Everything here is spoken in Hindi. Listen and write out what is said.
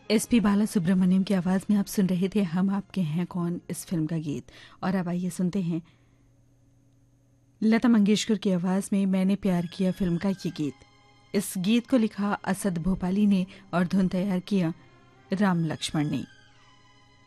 एसपी बालासुब्रमण्यम की आवाज में आप सुन रहे थे हम आपके हैं कौन इस फिल्म का गीत। और अब आइए सुनते हैं लता मंगेशकर की आवाज में मैंने प्यार किया फिल्म का ये गीत। इस गीत को लिखा असद भोपाली ने और धुन तैयार किया राम लक्ष्मण ने।